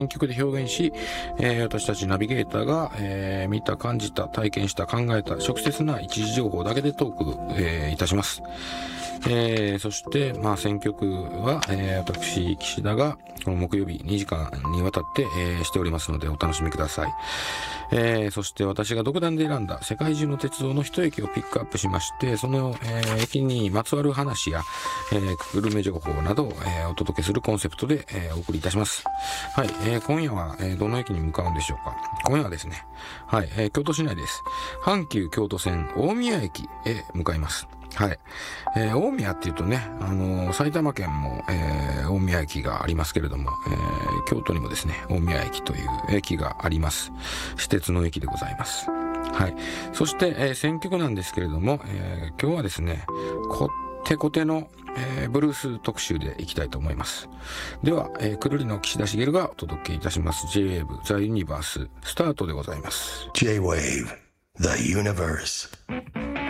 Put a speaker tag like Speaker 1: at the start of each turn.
Speaker 1: 選曲で表現し、私たちナビゲーターが、見た、感じた、体験した、考えた直接な一時情報だけでトーク、いたします。そして、選曲は、私、岸田が、この木曜日2時間にわたって、しておりますので、お楽しみください。そして私が独断で選んだ世界中の鉄道の一駅をピックアップしまして、その、駅にまつわる話や、グルメ情報などを、お届けするコンセプトで、お送りいたします。はい、今夜は、どの駅に向かうんでしょうか。今夜はですね、はい、京都市内です。阪急京都線大宮駅へ向かいます。はい。大宮っていうとね、埼玉県も、大宮駅がありますけれども、京都にもですね、大宮駅という駅があります。私鉄の駅でございます。はい。そして、選曲なんですけれども、今日はですね、こってこての、ブルース特集でいきたいと思います。では、くるりの岸田茂がお届けいたします J-Wave The Universe スタートでございます。
Speaker 2: J-Wave The Universe